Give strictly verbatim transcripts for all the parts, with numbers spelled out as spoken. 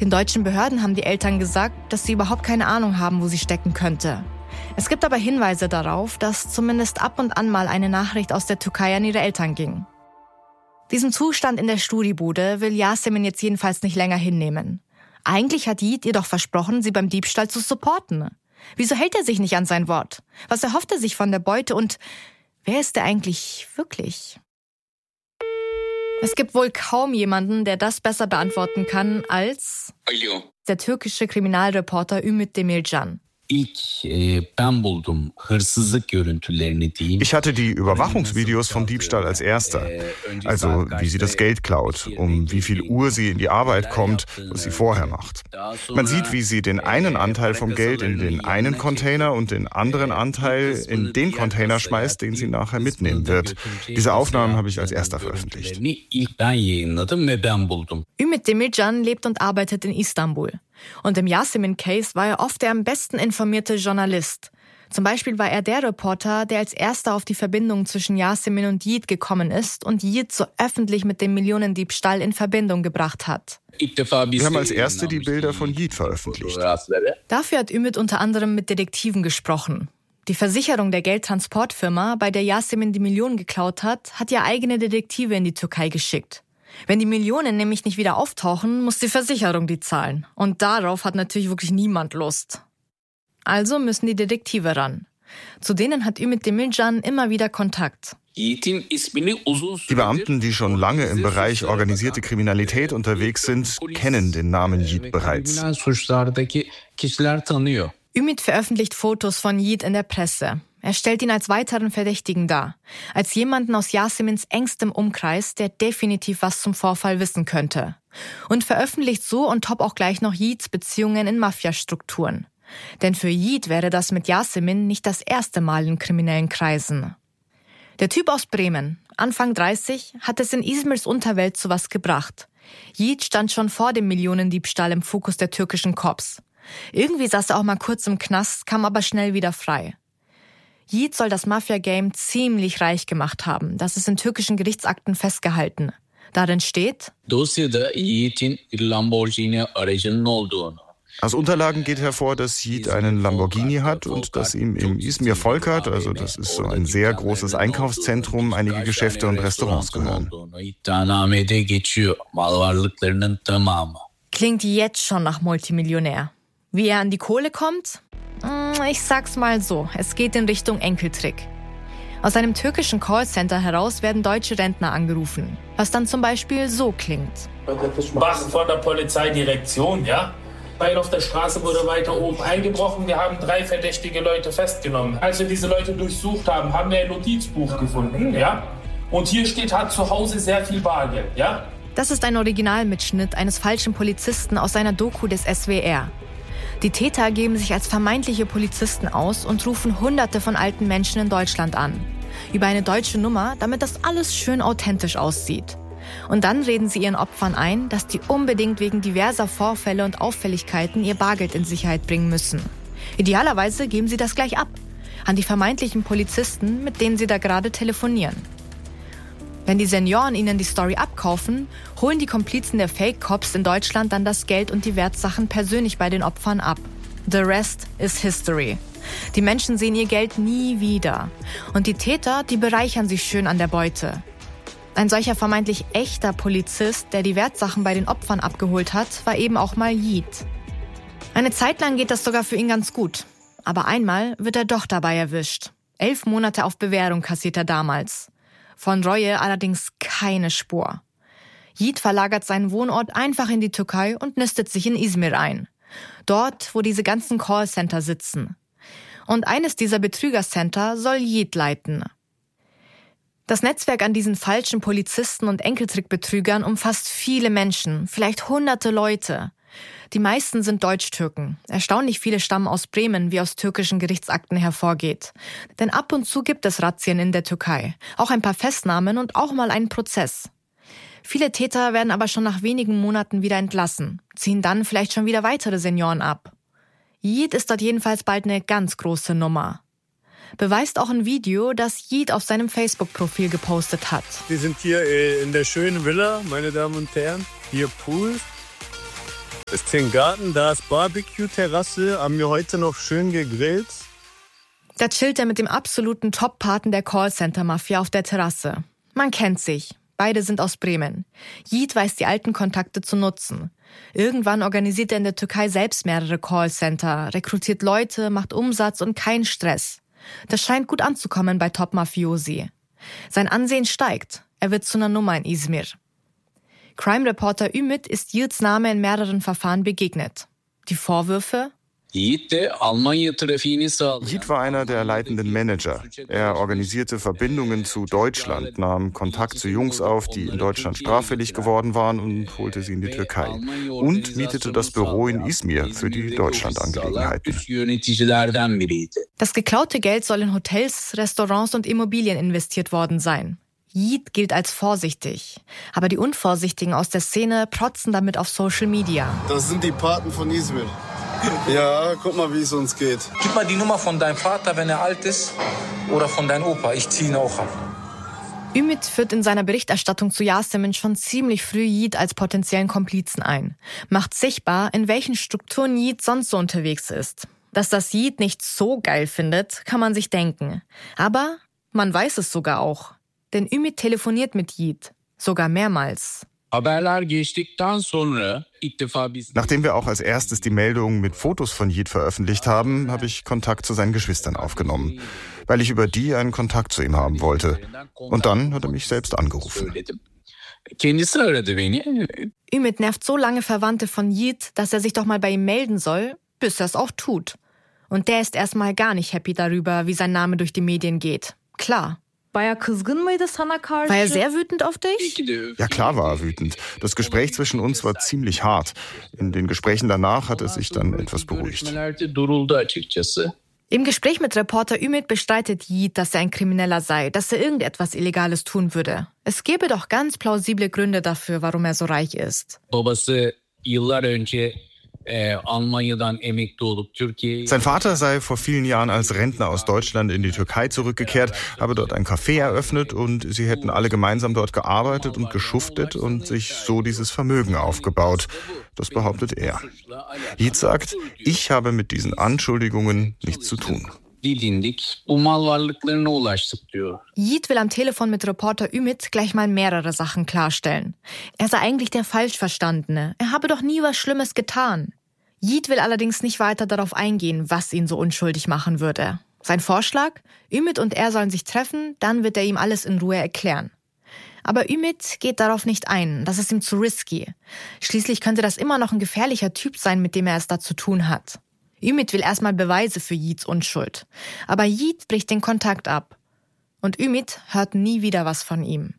Den deutschen Behörden haben die Eltern gesagt, dass sie überhaupt keine Ahnung haben, wo sie stecken könnte. Es gibt aber Hinweise darauf, dass zumindest ab und an mal eine Nachricht aus der Türkei an ihre Eltern ging. Diesen Zustand in der Studi-Bude will Yasemin jetzt jedenfalls nicht länger hinnehmen. Eigentlich hat Yiğit ihr doch versprochen, sie beim Diebstahl zu supporten. Wieso hält er sich nicht an sein Wort? Was erhofft er sich von der Beute und wer ist er eigentlich wirklich? Es gibt wohl kaum jemanden, der das besser beantworten kann als Alo. der türkische Kriminalreporter Ümit Demircan. Ich hatte die Überwachungsvideos vom Diebstahl als erster. Also wie sie das Geld klaut, um wie viel Uhr sie in die Arbeit kommt, was sie vorher macht. Man sieht, wie sie den einen Anteil vom Geld in den einen Container und den anderen Anteil in den Container schmeißt, den sie nachher mitnehmen wird. Diese Aufnahmen habe ich als erster veröffentlicht. Ümit Demircan lebt und arbeitet in Istanbul. Und im Yasemin-Case war er oft der am besten informierte Journalist. Zum Beispiel war er der Reporter, der als erster auf die Verbindung zwischen Yasemin und Yiğit gekommen ist und Yiğit so öffentlich mit dem Millionendiebstahl in Verbindung gebracht hat. Wir haben als erste die Bilder von Yiğit veröffentlicht. Dafür hat Ümit unter anderem mit Detektiven gesprochen. Die Versicherung der Geldtransportfirma, bei der Yasemin die Millionen geklaut hat, hat ja eigene Detektive in die Türkei geschickt. Wenn die Millionen nämlich nicht wieder auftauchen, muss die Versicherung die zahlen. Und darauf hat natürlich wirklich niemand Lust. Also müssen die Detektive ran. Zu denen hat Ümit Demircan immer wieder Kontakt. Die Beamten, die schon lange im Bereich organisierte Kriminalität unterwegs sind, kennen den Namen Yiğit bereits. Ümit veröffentlicht Fotos von Yiğit in der Presse. Er stellt ihn als weiteren Verdächtigen dar, als jemanden aus Yasemins engstem Umkreis, der definitiv was zum Vorfall wissen könnte. Und veröffentlicht so on top auch gleich noch Yiğits Beziehungen in Mafiastrukturen. Denn für Yiğit wäre das mit Yasemin nicht das erste Mal in kriminellen Kreisen. Der Typ aus Bremen, Anfang dreißig, hat es in Izmirs Unterwelt zu was gebracht. Yiğit stand schon vor dem Millionendiebstahl im Fokus der türkischen Cops. Irgendwie saß er auch mal kurz im Knast, kam aber schnell wieder frei. Yiğit soll das Mafia-Game ziemlich reich gemacht haben. Das ist in türkischen Gerichtsakten festgehalten. Darin steht: Aus Unterlagen geht hervor, dass Yiğit einen Lamborghini hat und dass ihm im İzmir Volkart, also das ist so ein sehr großes Einkaufszentrum, einige Geschäfte und Restaurants gehören. Klingt jetzt schon nach Multimillionär. Wie er an die Kohle kommt? Ich sag's mal so, es geht in Richtung Enkeltrick. Aus einem türkischen Callcenter heraus werden deutsche Rentner angerufen, was dann zum Beispiel so klingt. Wache von der Polizeidirektion, ja? Weil auf der Straße wurde weiter oben eingebrochen, wir haben drei verdächtige Leute festgenommen. Als wir diese Leute durchsucht haben, haben wir ein Notizbuch gefunden, ja? Und hier steht, hat zu Hause sehr viel Bargeld, ja? Das ist ein Originalmitschnitt eines falschen Polizisten aus einer Doku des S W R. Die Täter geben sich als vermeintliche Polizisten aus und rufen Hunderte von alten Menschen in Deutschland an. Über eine deutsche Nummer, damit das alles schön authentisch aussieht. Und dann reden sie ihren Opfern ein, dass die unbedingt wegen diverser Vorfälle und Auffälligkeiten ihr Bargeld in Sicherheit bringen müssen. Idealerweise geben sie das gleich ab. An die vermeintlichen Polizisten, mit denen sie da gerade telefonieren. Wenn die Senioren ihnen die Story abkaufen, holen die Komplizen der Fake-Cops in Deutschland dann das Geld und die Wertsachen persönlich bei den Opfern ab. The rest is history. Die Menschen sehen ihr Geld nie wieder. Und die Täter, die bereichern sich schön an der Beute. Ein solcher vermeintlich echter Polizist, der die Wertsachen bei den Opfern abgeholt hat, war eben auch mal Yiğit. Eine Zeit lang geht das sogar für ihn ganz gut. Aber einmal wird er doch dabei erwischt. Elf Monate auf Bewährung kassiert er damals. Von Reue allerdings keine Spur. Yiğit verlagert seinen Wohnort einfach in die Türkei und nistet sich in İzmir ein. Dort, wo diese ganzen Callcenter sitzen. Und eines dieser Betrügercenter soll Yiğit leiten. Das Netzwerk an diesen falschen Polizisten und Enkeltrickbetrügern umfasst viele Menschen, vielleicht hunderte Leute. Die meisten sind Deutsch-Türken. Erstaunlich viele stammen aus Bremen, wie aus türkischen Gerichtsakten hervorgeht. Denn ab und zu gibt es Razzien in der Türkei. Auch ein paar Festnahmen und auch mal einen Prozess. Viele Täter werden aber schon nach wenigen Monaten wieder entlassen, ziehen dann vielleicht schon wieder weitere Senioren ab. Yiğit ist dort jedenfalls bald eine ganz große Nummer. Beweist auch ein Video, das Yiğit auf seinem Facebook-Profil gepostet hat. Wir sind hier in der schönen Villa, meine Damen und Herren. Hier Pool. ist hier ein Garten, da ist Barbecue-Terrasse, haben wir heute noch schön gegrillt. Da chillt er mit dem absoluten Top-Paten der Callcenter-Mafia auf der Terrasse. Man kennt sich. Beide sind aus Bremen. Yiğit weiß die alten Kontakte zu nutzen. Irgendwann organisiert er in der Türkei selbst mehrere Callcenter, rekrutiert Leute, macht Umsatz und keinen Stress. Das scheint gut anzukommen bei Top-Mafiosi. Sein Ansehen steigt. Er wird zu einer Nummer in Izmir. Crime-Reporter Ümit ist Yiğit's Name in mehreren Verfahren begegnet. Die Vorwürfe? Yiğit war einer der leitenden Manager. Er organisierte Verbindungen zu Deutschland, nahm Kontakt zu Jungs auf, die in Deutschland straffällig geworden waren und holte sie in die Türkei. Und mietete das Büro in Izmir für die Deutschlandangelegenheiten. Das geklaute Geld soll in Hotels, Restaurants und Immobilien investiert worden sein. Yiğit gilt als vorsichtig. Aber die Unvorsichtigen aus der Szene protzen damit auf Social Media. Das sind die Paten von Izmir. Ja, guck mal, wie es uns geht. Gib mal die Nummer von deinem Vater, wenn er alt ist, oder von deinem Opa. Ich ziehe ihn auch ab. Ümit führt in seiner Berichterstattung zu Yasemin schon ziemlich früh Yiğit als potenziellen Komplizen ein. Macht sichtbar, in welchen Strukturen Yiğit sonst so unterwegs ist. Dass das Yiğit nicht so geil findet, kann man sich denken. Aber man weiß es sogar auch. Denn Ümit telefoniert mit Yiğit. Sogar mehrmals. Nachdem wir auch als erstes die Meldung mit Fotos von Yiğit veröffentlicht haben, habe ich Kontakt zu seinen Geschwistern aufgenommen, weil ich über die einen Kontakt zu ihm haben wollte. Und dann hat er mich selbst angerufen. Ümit nervt so lange Verwandte von Yiğit, dass er sich doch mal bei ihm melden soll, bis er es auch tut. Und der ist erstmal gar nicht happy darüber, wie sein Name durch die Medien geht. Klar. War er sehr wütend auf dich? Ja, klar war er wütend. Das Gespräch zwischen uns war ziemlich hart. In den Gesprächen danach hat er sich dann etwas beruhigt. Im Gespräch mit Reporter Ümit bestreitet Yiğit, dass er ein Krimineller sei, dass er irgendetwas Illegales tun würde. Es gäbe doch ganz plausible Gründe dafür, warum er so reich ist. Sein Vater sei vor vielen Jahren als Rentner aus Deutschland in die Türkei zurückgekehrt, habe dort ein Café eröffnet und sie hätten alle gemeinsam dort gearbeitet und geschuftet und sich so dieses Vermögen aufgebaut. Das behauptet er. Yiğit sagt, ich habe mit diesen Anschuldigungen nichts zu tun. Yiğit will am Telefon mit Reporter Ümit gleich mal mehrere Sachen klarstellen. Er sei eigentlich der Falschverstandene. Er habe doch nie was Schlimmes getan. Yiğit will allerdings nicht weiter darauf eingehen, was ihn so unschuldig machen würde. Sein Vorschlag? Ümit und er sollen sich treffen, dann wird er ihm alles in Ruhe erklären. Aber Ümit geht darauf nicht ein, das ist ihm zu risky. Schließlich könnte das immer noch ein gefährlicher Typ sein, mit dem er es da zu tun hat. Ümit will erstmal Beweise für Yiğits Unschuld. Aber Yiğit bricht den Kontakt ab. Und Ümit hört nie wieder was von ihm.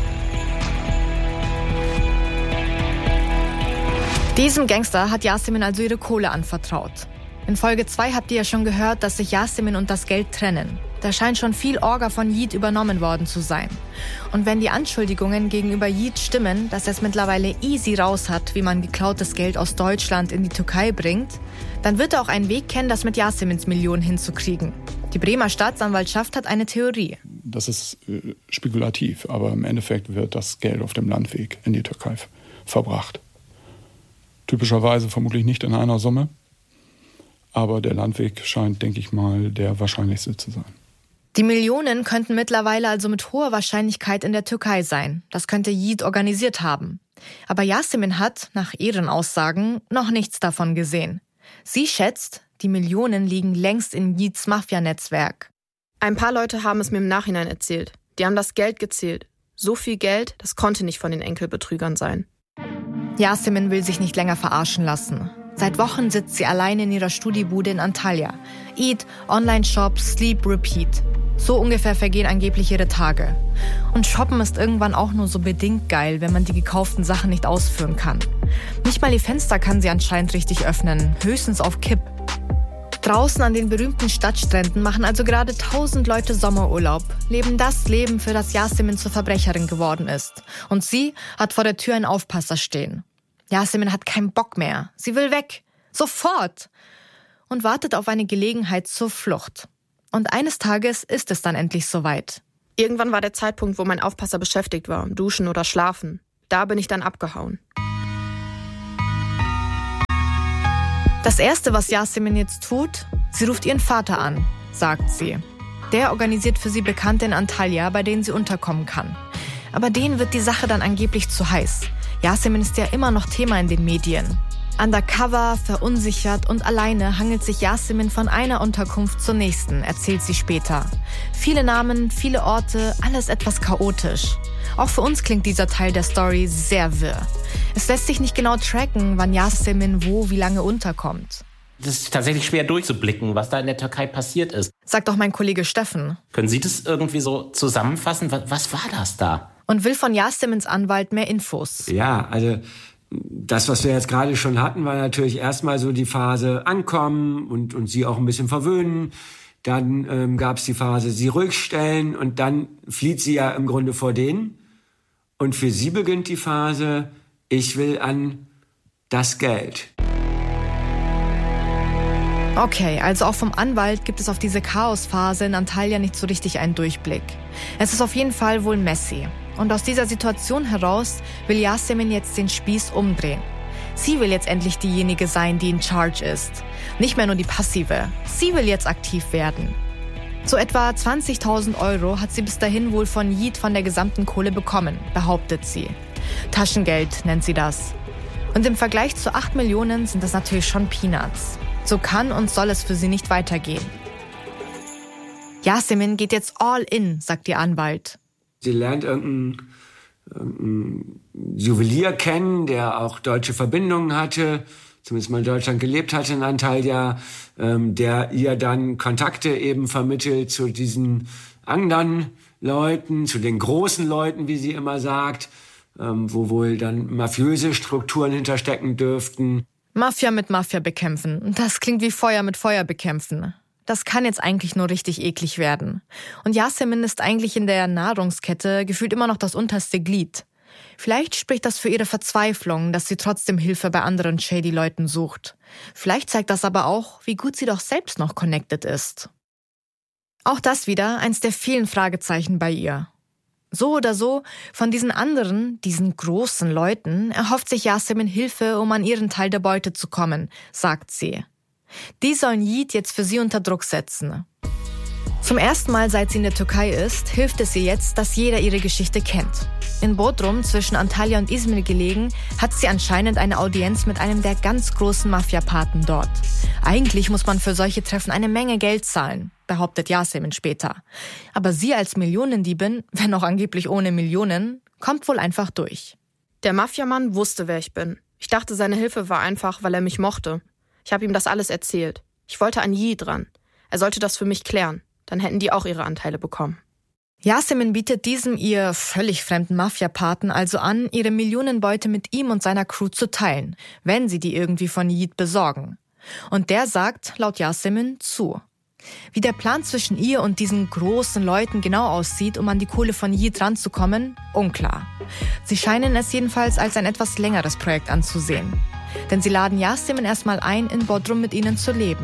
Diesem Gangster hat Yasemin also ihre Kohle anvertraut. In Folge zwei habt ihr ja schon gehört, dass sich Yasemin und das Geld trennen. Da scheint schon viel Orga von Yiğit übernommen worden zu sein. Und wenn die Anschuldigungen gegenüber Yiğit stimmen, dass er es mittlerweile easy raus hat, wie man geklautes Geld aus Deutschland in die Türkei bringt, dann wird er auch einen Weg kennen, das mit Yasemins Millionen hinzukriegen. Die Bremer Staatsanwaltschaft hat eine Theorie. Das ist äh, spekulativ, aber im Endeffekt wird das Geld auf dem Landweg in die Türkei verbracht. Typischerweise vermutlich nicht in einer Summe, aber der Landweg scheint, denke ich mal, der wahrscheinlichste zu sein. Die Millionen könnten mittlerweile also mit hoher Wahrscheinlichkeit in der Türkei sein. Das könnte Yiğit organisiert haben. Aber Yasemin hat, nach ihren Aussagen, noch nichts davon gesehen. Sie schätzt, die Millionen liegen längst in Yiğits Mafia-Netzwerk. Ein paar Leute haben es mir im Nachhinein erzählt. Die haben das Geld gezählt. So viel Geld, das konnte nicht von den Enkelbetrügern sein. Yasemin will sich nicht länger verarschen lassen. Seit Wochen sitzt sie alleine in ihrer Studiebude in Antalya. Eat, Online-Shop, Sleep, Repeat. So ungefähr vergehen angeblich ihre Tage. Und Shoppen ist irgendwann auch nur so bedingt geil, wenn man die gekauften Sachen nicht ausführen kann. Nicht mal die Fenster kann sie anscheinend richtig öffnen, höchstens auf Kipp. Draußen an den berühmten Stadtstränden machen also gerade tausend Leute Sommerurlaub, leben das Leben, für das Yasemin zur Verbrecherin geworden ist. Und sie hat vor der Tür einen Aufpasser stehen. Yasemin hat keinen Bock mehr. Sie will weg. Sofort. Und wartet auf eine Gelegenheit zur Flucht. Und eines Tages ist es dann endlich soweit. Irgendwann war der Zeitpunkt, wo mein Aufpasser beschäftigt war, duschen oder schlafen. Da bin ich dann abgehauen. Das Erste, was Yasemin jetzt tut, sie ruft ihren Vater an, sagt sie. Der organisiert für sie Bekannte in Antalya, bei denen sie unterkommen kann. Aber denen wird die Sache dann angeblich zu heiß. Yasemin ist ja immer noch Thema in den Medien. Undercover, verunsichert und alleine hangelt sich Yasemin von einer Unterkunft zur nächsten, erzählt sie später. Viele Namen, viele Orte, alles etwas chaotisch. Auch für uns klingt dieser Teil der Story sehr wirr. Es lässt sich nicht genau tracken, wann Yasemin wo wie lange unterkommt. Das ist tatsächlich schwer durchzublicken, was da in der Türkei passiert ist. Sagt auch mein Kollege Steffen. Können Sie das irgendwie so zusammenfassen? Was, was war das da? Und will von Yasemins Anwalt mehr Infos. Ja, also das, was wir jetzt gerade schon hatten, war natürlich erstmal so die Phase ankommen und, und sie auch ein bisschen verwöhnen. Dann ähm, gab es die Phase sie ruhig stellen und dann flieht sie ja im Grunde vor denen. Und für sie beginnt die Phase, ich will an das Geld. Okay, also auch vom Anwalt gibt es auf diese Chaosphase in Antalya nicht so richtig einen Durchblick. Es ist auf jeden Fall wohl messy. Und aus dieser Situation heraus will Yasemin jetzt den Spieß umdrehen. Sie will jetzt endlich diejenige sein, die in Charge ist. Nicht mehr nur die Passive. Sie will jetzt aktiv werden. So etwa zwanzigtausend Euro hat sie bis dahin wohl von Yiğit von der gesamten Kohle bekommen, behauptet sie. Taschengeld nennt sie das. Und im Vergleich zu acht Millionen sind das natürlich schon Peanuts. So kann und soll es für sie nicht weitergehen. Yasemin geht jetzt all in, sagt ihr Anwalt. Sie lernt irgendeinen, irgendeinen Juwelier kennen, der auch deutsche Verbindungen hatte, zumindest mal in Deutschland gelebt hatte in Antalya, ähm, der ihr dann Kontakte eben vermittelt zu diesen anderen Leuten, zu den großen Leuten, wie sie immer sagt, ähm, wo wohl dann mafiöse Strukturen hinterstecken dürften. Mafia mit Mafia bekämpfen. Das klingt wie Feuer mit Feuer bekämpfen. Das kann jetzt eigentlich nur richtig eklig werden. Und Yasemin ist eigentlich in der Nahrungskette gefühlt immer noch das unterste Glied. Vielleicht spricht das für ihre Verzweiflung, dass sie trotzdem Hilfe bei anderen shady Leuten sucht. Vielleicht zeigt das aber auch, wie gut sie doch selbst noch connected ist. Auch das wieder eins der vielen Fragezeichen bei ihr. So oder so, von diesen anderen, diesen großen Leuten, erhofft sich Yasemin Hilfe, um an ihren Teil der Beute zu kommen, sagt sie. Die sollen Yiğit jetzt für sie unter Druck setzen. Zum ersten Mal, seit sie in der Türkei ist, hilft es ihr jetzt, dass jeder ihre Geschichte kennt. In Bodrum, zwischen Antalya und Izmir gelegen, hat sie anscheinend eine Audienz mit einem der ganz großen Mafiapaten dort. Eigentlich muss man für solche Treffen eine Menge Geld zahlen, behauptet Yasemin später. Aber sie als Millionendiebin, wenn auch angeblich ohne Millionen, kommt wohl einfach durch. Der Mafiamann wusste, wer ich bin. Ich dachte, seine Hilfe war einfach, weil er mich mochte. Ich habe ihm das alles erzählt. Ich wollte an Yiğit dran. Er sollte das für mich klären. Dann hätten die auch ihre Anteile bekommen. Yasemin bietet diesem ihr völlig fremden Mafiapaten also an, ihre Millionenbeute mit ihm und seiner Crew zu teilen, wenn sie die irgendwie von Yiğit besorgen. Und der sagt, laut Yasemin, zu. Wie der Plan zwischen ihr und diesen großen Leuten genau aussieht, um an die Kohle von Yiğit ranzukommen, unklar. Sie scheinen es jedenfalls als ein etwas längeres Projekt anzusehen. Denn sie laden Yasemin erstmal ein, in Bodrum mit ihnen zu leben.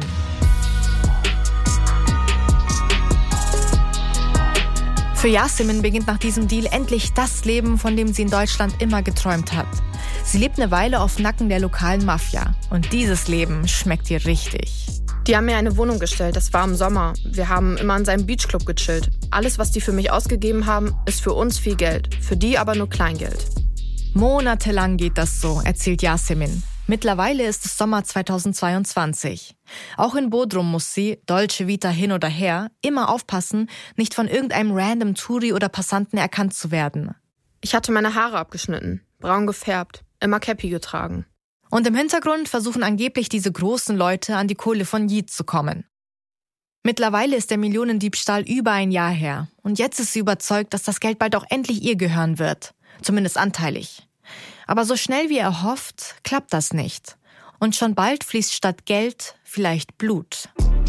Für Yasemin beginnt nach diesem Deal endlich das Leben, von dem sie in Deutschland immer geträumt hat. Sie lebt eine Weile auf Nacken der lokalen Mafia. Und dieses Leben schmeckt ihr richtig. Die haben mir eine Wohnung gestellt, das war im Sommer. Wir haben immer in seinem Beachclub gechillt. Alles, was die für mich ausgegeben haben, ist für uns viel Geld. Für die aber nur Kleingeld. Monatelang geht das so, erzählt Yasemin. Mittlerweile ist es Sommer zweitausendzweiundzwanzig. Auch in Bodrum muss sie, Dolce Vita hin oder her, immer aufpassen, nicht von irgendeinem random Touri oder Passanten erkannt zu werden. Ich hatte meine Haare abgeschnitten, braun gefärbt, immer Käppi getragen. Und im Hintergrund versuchen angeblich diese großen Leute an die Kohle von Yiğit zu kommen. Mittlerweile ist der Millionendiebstahl über ein Jahr her. Und jetzt ist sie überzeugt, dass das Geld bald auch endlich ihr gehören wird. Zumindest anteilig. Aber so schnell wie er hofft, klappt das nicht. Und schon bald fließt statt Geld vielleicht Blut.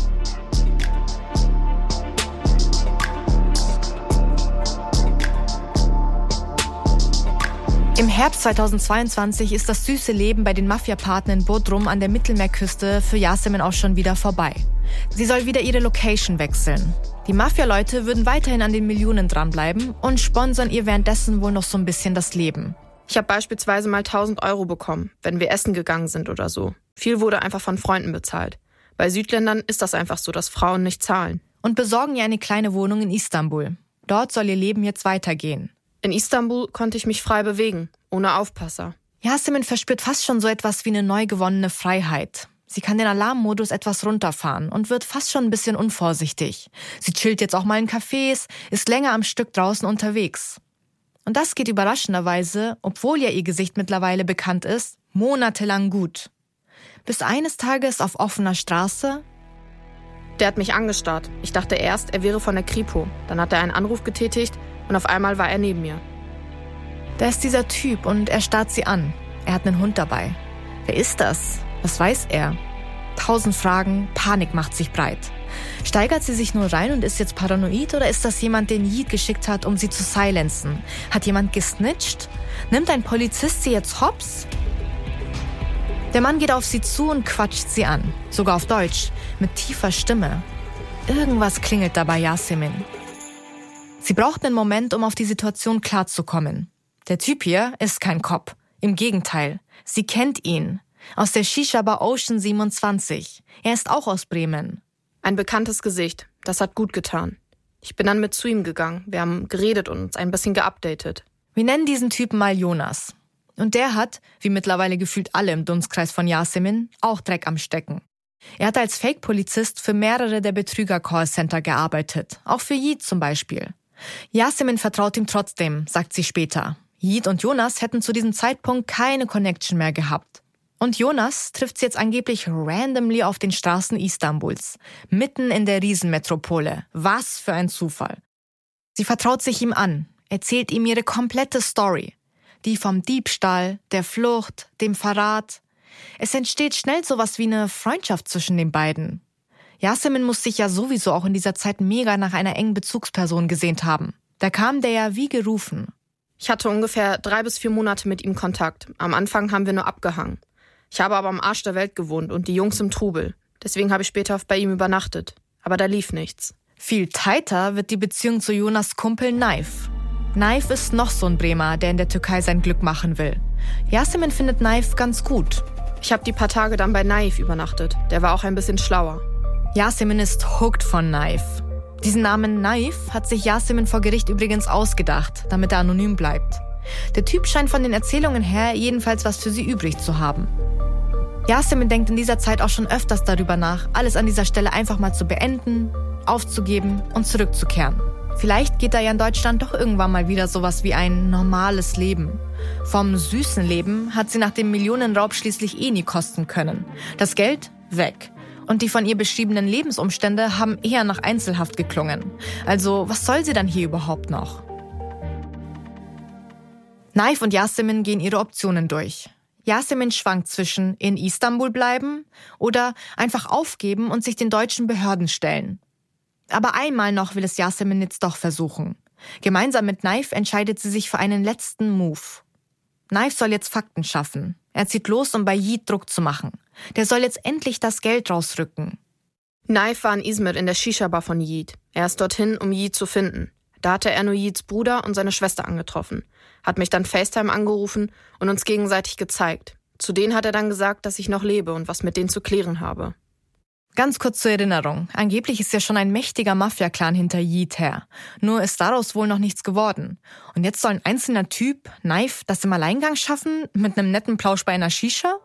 Im Herbst zweitausendzweiundzwanzig ist das süße Leben bei den Mafiapartnern in Bodrum an der Mittelmeerküste für Yasemin auch schon wieder vorbei. Sie soll wieder ihre Location wechseln. Die Mafia-Leute würden weiterhin an den Millionen dranbleiben und sponsern ihr währenddessen wohl noch so ein bisschen das Leben. Ich habe beispielsweise mal tausend Euro bekommen, wenn wir essen gegangen sind oder so. Viel wurde einfach von Freunden bezahlt. Bei Südländern ist das einfach so, dass Frauen nicht zahlen. Und besorgen ihr eine kleine Wohnung in Istanbul. Dort soll ihr Leben jetzt weitergehen. In Istanbul konnte ich mich frei bewegen, ohne Aufpasser. Yasemin verspürt fast schon so etwas wie eine neu gewonnene Freiheit. Sie kann den Alarmmodus etwas runterfahren und wird fast schon ein bisschen unvorsichtig. Sie chillt jetzt auch mal in Cafés, ist länger am Stück draußen unterwegs. Und das geht überraschenderweise, obwohl ja ihr Gesicht mittlerweile bekannt ist, monatelang gut. Bis eines Tages auf offener Straße... Der hat mich angestarrt. Ich dachte erst, er wäre von der Kripo. Dann hat er einen Anruf getätigt und auf einmal war er neben mir. Da ist dieser Typ und er starrt sie an. Er hat einen Hund dabei. Wer ist das? Was weiß er? Tausend Fragen, Panik macht sich breit. Steigert sie sich nur rein und ist jetzt paranoid oder ist das jemand, den Yeat geschickt hat, um sie zu silenzen? Hat jemand gesnitcht? Nimmt ein Polizist sie jetzt hops? Der Mann geht auf sie zu und quatscht sie an. Sogar auf Deutsch, mit tiefer Stimme. Irgendwas klingelt da bei Yasemin. Sie braucht einen Moment, um auf die Situation klarzukommen. Der Typ hier ist kein Cop. Im Gegenteil, sie kennt ihn. Aus der Shisha-Bar Ocean siebenundzwanzig. Er ist auch aus Bremen. Ein bekanntes Gesicht. Das hat gut getan. Ich bin dann mit zu ihm gegangen. Wir haben geredet und uns ein bisschen geupdatet. Wir nennen diesen Typen mal Jonas. Und der hat, wie mittlerweile gefühlt alle im Dunstkreis von Yasemin, auch Dreck am Stecken. Er hat als Fake-Polizist für mehrere der Betrüger-Callcenter gearbeitet. Auch für Yeat zum Beispiel. Yasemin vertraut ihm trotzdem, sagt sie später. Yeat und Jonas hätten zu diesem Zeitpunkt keine Connection mehr gehabt. Und Jonas trifft sie jetzt angeblich randomly auf den Straßen Istanbuls. Mitten in der Riesenmetropole. Was für ein Zufall. Sie vertraut sich ihm an, erzählt ihm ihre komplette Story. Die vom Diebstahl, der Flucht, dem Verrat. Es entsteht schnell sowas wie eine Freundschaft zwischen den beiden. Yasemin muss sich ja sowieso auch in dieser Zeit mega nach einer engen Bezugsperson gesehnt haben. Da kam der ja wie gerufen. Ich hatte ungefähr drei bis vier Monate mit ihm Kontakt. Am Anfang haben wir nur abgehangen. Ich habe aber am Arsch der Welt gewohnt und die Jungs im Trubel. Deswegen habe ich später oft bei ihm übernachtet. Aber da lief nichts. Viel tighter wird die Beziehung zu Jonas' Kumpel Naif. Naif ist noch so ein Bremer, der in der Türkei sein Glück machen will. Yasemin findet Naif ganz gut. Ich habe die paar Tage dann bei Naif übernachtet. Der war auch ein bisschen schlauer. Yasemin ist hooked von Naif. Diesen Namen Naif hat sich Yasemin vor Gericht übrigens ausgedacht, damit er anonym bleibt. Der Typ scheint von den Erzählungen her jedenfalls was für sie übrig zu haben. Yasemin denkt in dieser Zeit auch schon öfters darüber nach, alles an dieser Stelle einfach mal zu beenden, aufzugeben und zurückzukehren. Vielleicht geht da ja in Deutschland doch irgendwann mal wieder sowas wie ein normales Leben. Vom süßen Leben hat sie nach dem Millionenraub schließlich eh nie kosten können. Das Geld weg. Und die von ihr beschriebenen Lebensumstände haben eher nach Einzelhaft geklungen. Also was soll sie dann hier überhaupt noch? Naif und Yasemin gehen ihre Optionen durch. Yasemin schwankt zwischen in Istanbul bleiben oder einfach aufgeben und sich den deutschen Behörden stellen. Aber einmal noch will es Yasemin jetzt doch versuchen. Gemeinsam mit Naif entscheidet sie sich für einen letzten Move. Naif soll jetzt Fakten schaffen. Er zieht los, um bei Yeat Druck zu machen. Der soll jetzt endlich das Geld rausrücken. Naif war in Izmir in der Shisha-Bar von Yeat. Er ist dorthin, um Yeat zu finden. Da hatte er nur Yeats Bruder und seine Schwester angetroffen. Hat mich dann FaceTime angerufen und uns gegenseitig gezeigt. Zu denen hat er dann gesagt, dass ich noch lebe und was mit denen zu klären habe. Ganz kurz zur Erinnerung. Angeblich ist ja schon ein mächtiger Mafia-Clan hinter Yeat her. Nur ist daraus wohl noch nichts geworden. Und jetzt soll ein einzelner Typ, Naif, das im Alleingang schaffen? Mit einem netten Plausch bei einer Shisha?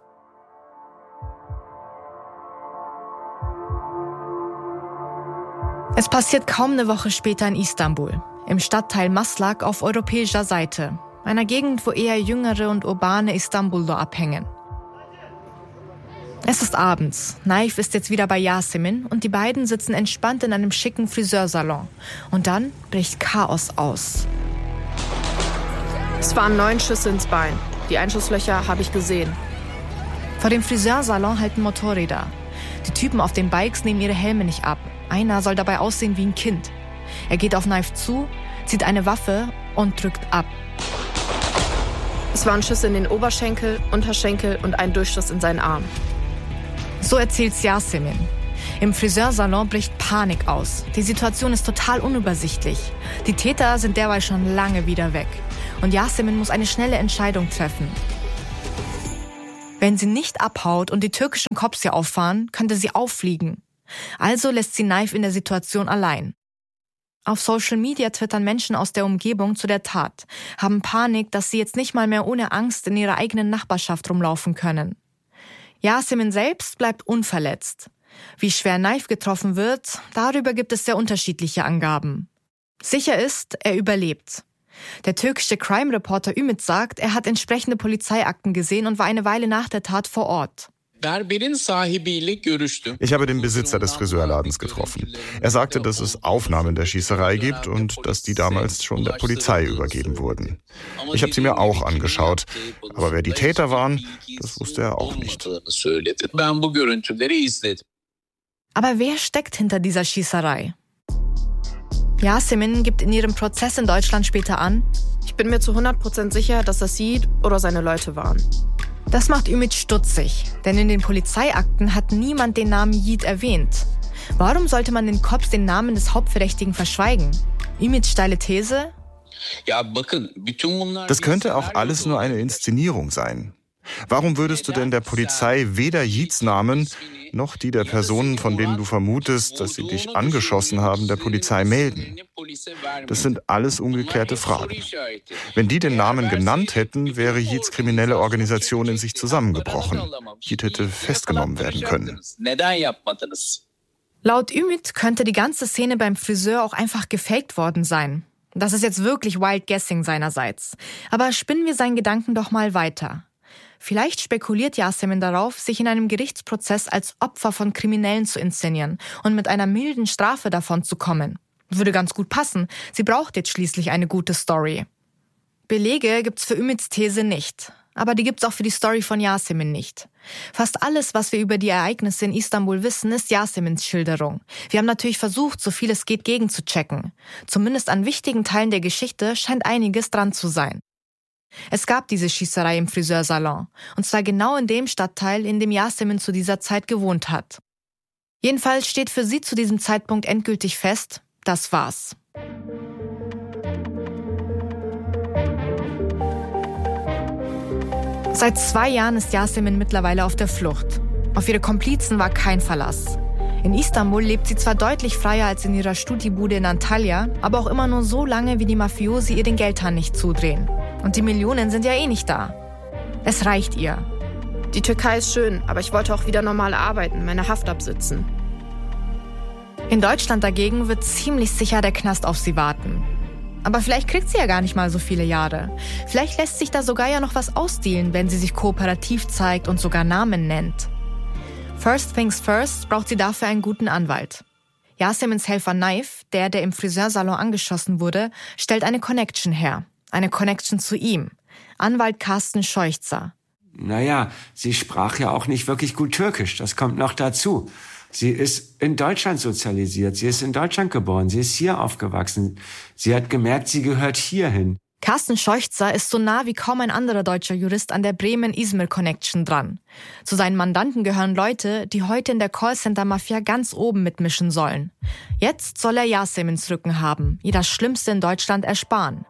Es passiert kaum eine Woche später in Istanbul. Im Stadtteil Maslak auf europäischer Seite. Einer Gegend, wo eher jüngere und urbane Istanbuler abhängen. Es ist abends. Naif ist jetzt wieder bei Yasemin und die beiden sitzen entspannt in einem schicken Friseursalon. Und dann bricht Chaos aus. Es waren neun Schüsse ins Bein. Die Einschusslöcher habe ich gesehen. Vor dem Friseursalon halten Motorräder. Die Typen auf den Bikes nehmen ihre Helme nicht ab. Einer soll dabei aussehen wie ein Kind. Er geht auf Naif zu, zieht eine Waffe und drückt ab. Es waren Schüsse in den Oberschenkel, Unterschenkel und ein Durchschuss in seinen Arm. So erzählt's Yasemin. Im Friseursalon bricht Panik aus. Die Situation ist total unübersichtlich. Die Täter sind derweil schon lange wieder weg. und Yasemin muss eine schnelle Entscheidung treffen. Wenn sie nicht abhaut und die türkischen Cops ihr auffahren, könnte sie auffliegen. Also lässt sie Naif in der Situation allein. Auf Social Media twittern Menschen aus der Umgebung zu der Tat, haben Panik, dass sie jetzt nicht mal mehr ohne Angst in ihrer eigenen Nachbarschaft rumlaufen können. Yasemin selbst bleibt unverletzt. Wie schwer Naif getroffen wird, darüber gibt es sehr unterschiedliche Angaben. Sicher ist, er überlebt. Der türkische Crime-Reporter Ümit sagt, er hat entsprechende Polizeiakten gesehen und war eine Weile nach der Tat vor Ort. Ich habe den Besitzer des Friseurladens getroffen. Er sagte, dass es Aufnahmen der Schießerei gibt und dass die damals schon der Polizei übergeben wurden. Ich habe sie mir auch angeschaut, aber wer die Täter waren, das wusste er auch nicht. Aber wer steckt hinter dieser Schießerei? Yasemin gibt in ihrem Prozess in Deutschland später an: Ich bin mir zu hundert Prozent sicher, dass das Yid oder seine Leute waren. Das macht Ümit stutzig, denn in den Polizeiakten hat niemand den Namen Yid erwähnt. Warum sollte man den Cops den Namen des Hauptverdächtigen verschweigen? Ümits steile These? Das könnte auch alles nur eine Inszenierung sein. Warum würdest du denn der Polizei weder Yids Namen noch die der Personen, von denen du vermutest, dass sie dich angeschossen haben, der Polizei melden? Das sind alles ungeklärte Fragen. Wenn die den Namen genannt hätten, wäre Yids kriminelle Organisation in sich zusammengebrochen. Yid hätte festgenommen werden können. Laut Ümit könnte die ganze Szene beim Friseur auch einfach gefaked worden sein. Das ist jetzt wirklich wild guessing seinerseits. Aber spinnen wir seinen Gedanken doch mal weiter. Vielleicht spekuliert Yasemin darauf, sich in einem Gerichtsprozess als Opfer von Kriminellen zu inszenieren und mit einer milden Strafe davon zu kommen. Würde ganz gut passen. Sie braucht jetzt schließlich eine gute Story. Belege gibt's für Ümits These nicht. Aber die gibt's auch für die Story von Yasemin nicht. Fast alles, was wir über die Ereignisse in Istanbul wissen, ist Yasemins Schilderung. Wir haben natürlich versucht, so viel es geht, gegenzuchecken. Zumindest an wichtigen Teilen der Geschichte scheint einiges dran zu sein. Es gab diese Schießerei im Friseursalon, und zwar genau in dem Stadtteil, in dem Yasemin zu dieser Zeit gewohnt hat. Jedenfalls steht für sie zu diesem Zeitpunkt endgültig fest: Das war's. Seit zwei Jahren ist Yasemin mittlerweile auf der Flucht. Auf ihre Komplizen war kein Verlass. In Istanbul lebt sie zwar deutlich freier als in ihrer Stutibude in Antalya, aber auch immer nur so lange, wie die Mafiosi ihr den Geldhahn nicht zudrehen. Und die Millionen sind ja eh nicht da. Es reicht ihr. Die Türkei ist schön, aber ich wollte auch wieder normal arbeiten, meine Haft absitzen. In Deutschland dagegen wird ziemlich sicher der Knast auf sie warten. Aber vielleicht kriegt sie ja gar nicht mal so viele Jahre. Vielleicht lässt sich da sogar ja noch was ausdealen, wenn sie sich kooperativ zeigt und sogar Namen nennt. First things first braucht sie dafür einen guten Anwalt. Yasemins Helfer Naif, der, der im Friseursalon angeschossen wurde, stellt eine Connection her. Eine Connection zu ihm. Anwalt Carsten Scheuchzer. Naja, sie sprach ja auch nicht wirklich gut Türkisch. Das kommt noch dazu. Sie ist in Deutschland sozialisiert. Sie ist in Deutschland geboren. Sie ist hier aufgewachsen. Sie hat gemerkt, sie gehört hierhin. Carsten Scheuchzer ist so nah wie kaum ein anderer deutscher Jurist an der Bremen-Izmir-Connection dran. Zu seinen Mandanten gehören Leute, die heute in der Callcenter-Mafia ganz oben mitmischen sollen. Jetzt soll er Yasemins Rücken haben, ihr das Schlimmste in Deutschland ersparen.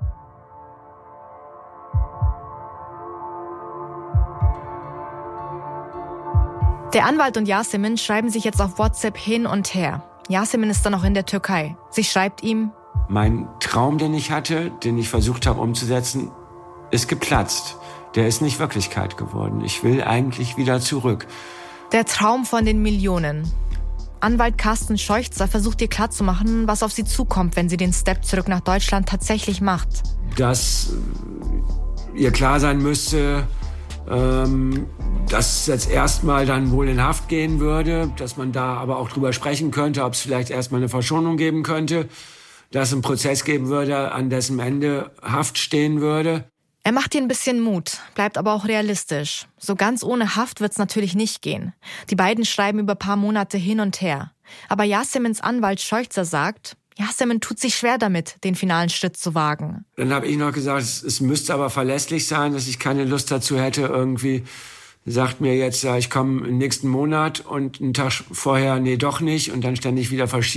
Der Anwalt und Yasemin schreiben sich jetzt auf WhatsApp hin und her. Yasemin ist dann noch in der Türkei. Sie schreibt ihm: Mein Traum, den ich hatte, den ich versucht habe umzusetzen, ist geplatzt. Der ist nicht Wirklichkeit geworden. Ich will eigentlich wieder zurück. Der Traum von den Millionen. Anwalt Carsten Scheuchzer versucht ihr klarzumachen, was auf sie zukommt, wenn sie den Step zurück nach Deutschland tatsächlich macht. Dass ihr klar sein müsste, ähm, dass es jetzt erstmal dann wohl in Haft gehen würde, dass man da aber auch drüber sprechen könnte, ob es vielleicht erstmal eine Verschonung geben könnte, dass es einen Prozess geben würde, an dessen Ende Haft stehen würde. Er macht ihr ein bisschen Mut, bleibt aber auch realistisch. So ganz ohne Haft wird's natürlich nicht gehen. Die beiden schreiben über ein paar Monate hin und her. Aber Yasemins Anwalt Scheuchzer sagt, Yasemin tut sich schwer damit, den finalen Schritt zu wagen. Dann habe ich noch gesagt, es, es müsste aber verlässlich sein, dass ich keine Lust dazu hätte, irgendwie sagt mir jetzt, ja, ich komme im nächsten Monat und einen Tag vorher, nee, doch nicht und dann ständig wieder verschieben.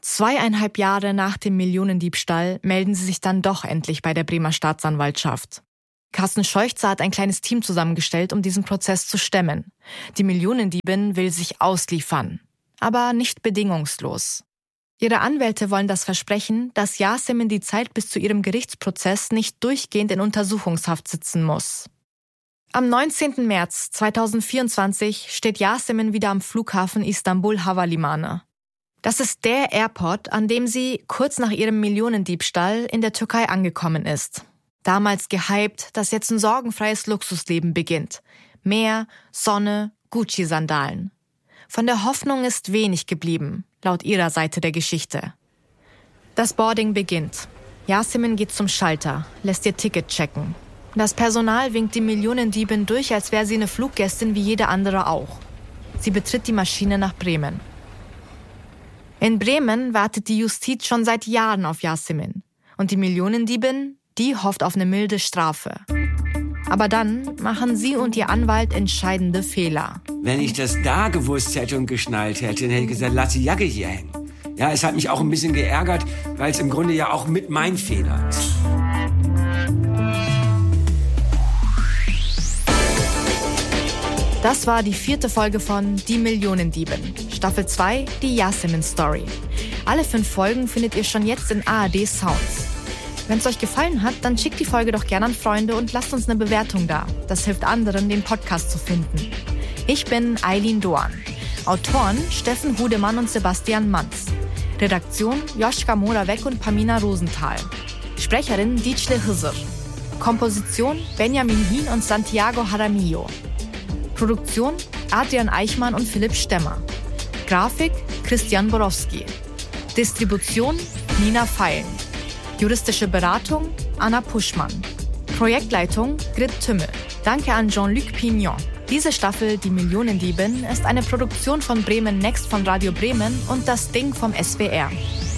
Zweieinhalb Jahre nach dem Millionendiebstahl melden sie sich dann doch endlich bei der Bremer Staatsanwaltschaft. Carsten Scheuchzer hat ein kleines Team zusammengestellt, um diesen Prozess zu stemmen. Die Millionendiebin will sich ausliefern, aber nicht bedingungslos. Ihre Anwälte wollen das Versprechen, dass Yasemin die Zeit bis zu ihrem Gerichtsprozess nicht durchgehend in Untersuchungshaft sitzen muss. Am neunzehnten März zweitausendvierundzwanzig steht Yasemin wieder am Flughafen Istanbul Havalimanı. Das ist der Airport, an dem sie kurz nach ihrem Millionendiebstahl in der Türkei angekommen ist. Damals gehypt, dass jetzt ein sorgenfreies Luxusleben beginnt. Meer, Sonne, Gucci-Sandalen. Von der Hoffnung ist wenig geblieben, laut ihrer Seite der Geschichte. Das Boarding beginnt. Yasemin geht zum Schalter, lässt ihr Ticket checken. Das Personal winkt die Millionendiebin durch, als wäre sie eine Fluggästin wie jede andere auch. Sie betritt die Maschine nach Bremen. In Bremen wartet die Justiz schon seit Jahren auf Yasemin. Und die Millionendiebin, die hofft auf eine milde Strafe. Aber dann machen sie und ihr Anwalt entscheidende Fehler. Wenn ich das da gewusst hätte und geschnallt hätte, dann hätte ich gesagt, lass die Jacke hier hängen. Ja, es hat mich auch ein bisschen geärgert, weil es im Grunde ja auch mit mein Fehler ist. Das war die vierte Folge von Die Millionendiebin. Staffel zwei, die Yasemin-Story. Alle fünf Folgen findet ihr schon jetzt in A R D Sounds. Wenn es euch gefallen hat, dann schickt die Folge doch gerne an Freunde und lasst uns eine Bewertung da. Das hilft anderen, den Podcast zu finden. Ich bin Eileen Doan. Autoren Steffen Hudemann und Sebastian Manz. Redaktion Joschka Moravec und Pamina Rosenthal. Sprecherin Dicle Hızır. Komposition Benjamin Hien und Santiago Jaramillo. Produktion Adrian Eichmann und Philipp Stemmer. Grafik Christian Borowski. Distribution Nina Feilen. Juristische Beratung Anna Puschmann. Projektleitung Grit Tümmel. Danke an Jean-Luc Pignon. Diese Staffel Die Millionendiebin ist eine Produktion von Bremen Next von Radio Bremen und das Ding vom S W R.